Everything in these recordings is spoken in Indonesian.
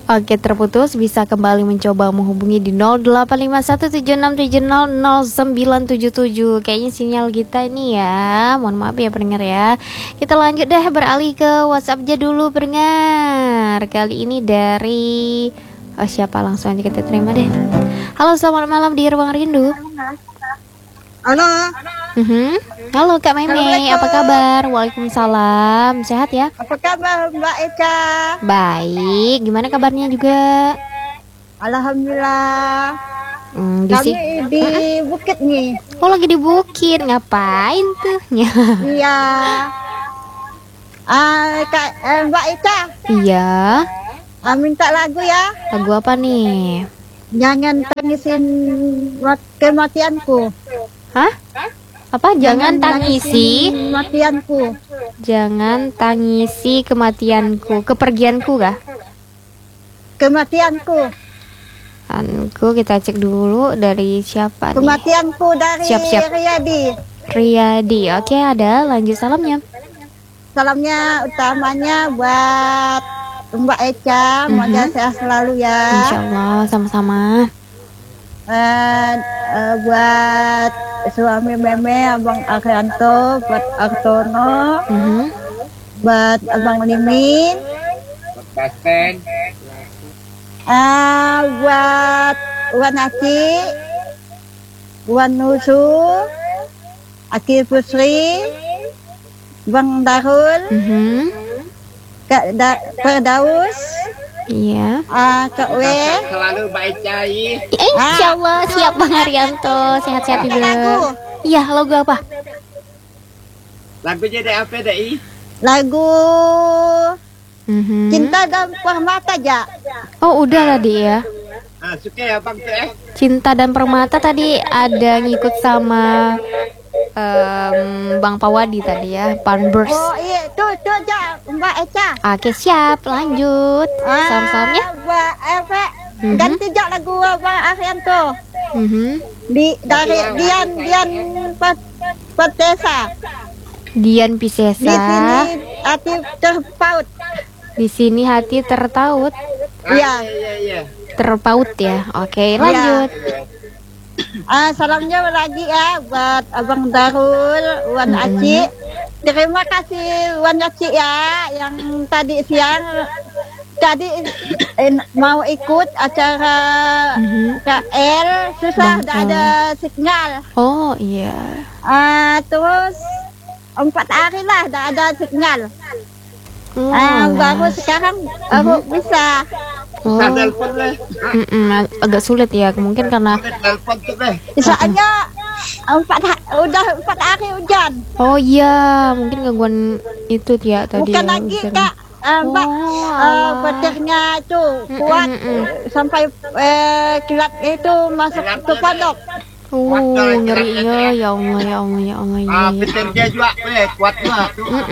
Oke, terputus. Bisa kembali mencoba menghubungi di 085176700977. Kayaknya sinyal kita ini ya. Mohon maaf ya pendengar ya. Kita lanjut deh, beralih ke WhatsApp aja dulu pendengar. Kali ini dari siapa, langsung aja kita terima deh. Halo, selamat malam di Ruang Rindu. Halo. Halo Kak Meme, apa kabar? Waalaikumsalam, sehat ya? Apa kabar Mbak Eka? Baik, gimana kabarnya juga? Alhamdulillah. Kami di bukit nih. Oh, lagi di bukit, ngapain tuh? Iya. Mbak Eka. Iya. Minta lagu ya. Lagu apa nih? Jangan tangisin kematianku. Hah? Apa? Jangan tangisi kematianku. Jangan tangisi kematianku. Kepergianku kah? Kematianku. Kita cek dulu dari siapa nih? Kematianku dari Siap. Riyadi. Oke, ada. Lanjut salamnya. Salamnya utamanya buat Mbak Eca, semoga sehat selalu ya. Insyaallah, sama-sama. Buat suami Meme, Abang Arianto, buat Artono, buat Abang Limin, buat Wan Aci, Wan Nusu, Aki Pusri, Bang Darul, Kak Perdaus, iya, Kak W. Selalu baik cai. Insyaallah, siap Bang Arianto, sehat-sehat juga. Iya, lagu apa? Lagunya dari apa dari? Lagu Cinta dan Permata aja. Oh, udah tadi ya. Suka ya Bang tuh Cinta dan Permata tadi ada ngikut sama Bang Pawadi tadi ya, Panbers. Oh iya, tuh aja Mbak Eca. Oke, siap, lanjut. Salam-salamnya. Mbak Efe, ganti jak lagu Bang Arianto. Dari Dian Patesa. Dian Pisesa. Di sini hati terpaut. Di sini hati tertaut. Iya. Terpaut ya. Oke, lanjut. Salamnya lagi ya buat Abang Darul, Wan Aci. Terima kasih Wan Aci ya, yang tadi siang mau ikut acara KL, susah, tidak ada sinyal. Oh iya. Terus 4 hari lah tidak ada sinyal. Baru sekarang baru bisa. Agak sulit ya, mungkin karena soalnya 4 hari hujan. Oh iya, mungkin gangguan itu ya tadi. Bukan ya, lagi Kak, Mbak, petirnya itu kuat sampai kilat itu masuk ke pondok. Ngerinya ya Allah ya. Petirnya juga kuat juga.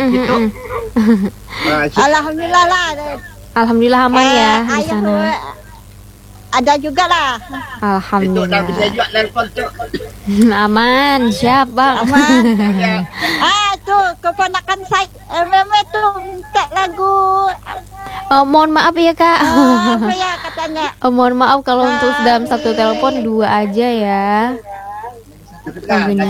Alhamdulillah lah. Alhamdulillah aman ya di sana. Ada juga lah. Alhamdulillah. Bisa juga nelpon tuh. Aman, siap Bang. Aman. Tuh keponakan saya Meme tuh minta lagu. Mohon maaf ya Kak. Apa ya katanya? Mohon maaf kalau untuk dalam satu telepon 2 aja ya. Lagunya.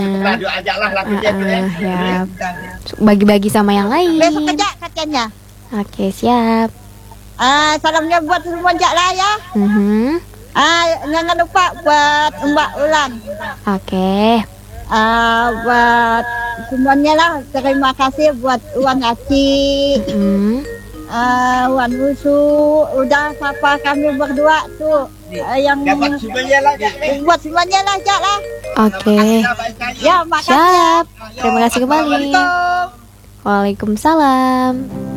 Ya. Bagi-bagi sama yang lain. Besok aja katanya. Oke, siap. Salamnya buat semua lah ya. Jangan lupa buat Mbak Ulan. Oke. Buat semuanya lah. Terima kasih buat Wan Aci, Wan Usu. Udah sapa kami berdua tuh. Yang buat semuanya lah Jak lah. Oke. Ya, makasih. Siap. Terima kasih kembali. Waalaikumsalam.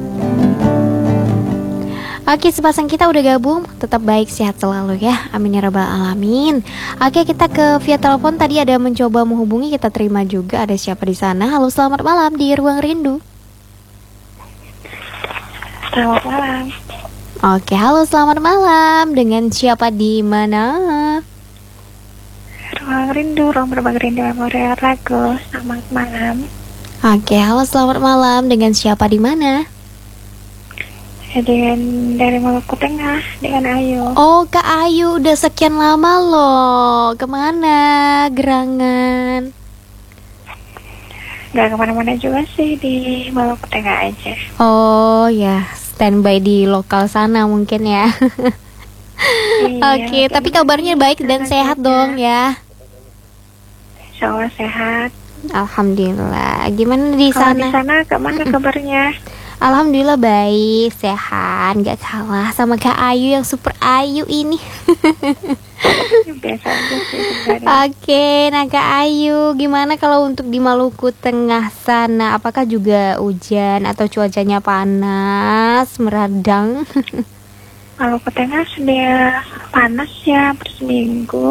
Oke, sepasang kita udah gabung. Tetap baik, sehat selalu ya. Amin ya rabbal alamin. Oke, kita ke via telepon. Tadi ada mencoba menghubungi, kita terima juga. Ada siapa di sana? Halo, selamat malam di Ruang Rindu. Selamat malam. Oke, halo, selamat malam. Dengan siapa di mana? Ruang Rindu, ruang berbagi rindu memorial lagu. Selamat malam. Oke, halo, selamat malam. Dengan siapa di mana? Dengan dari Maluku Tengah dengan Ayu. Oh, Kak Ayu udah sekian lama loh. Kemana gerangan? Gak kemana-mana juga sih, di Maluku Tengah aja. Oh ya, standby di lokal sana mungkin ya. Iya, Oke, tapi kabarnya baik dan sehat dong ya. Insya Allah sehat. Alhamdulillah. Gimana di Kalau di sana? sana kemana kabarnya? Alhamdulillah baik, sehat, gak kalah sama Kak Ayu yang super Ayu ini. Biasa aja sih sebenarnya. Oke, nah Kak Ayu, gimana kalau untuk di Maluku Tengah sana? Apakah juga hujan atau cuacanya panas, meradang? Maluku Tengah sudah panas ya, berseminggu.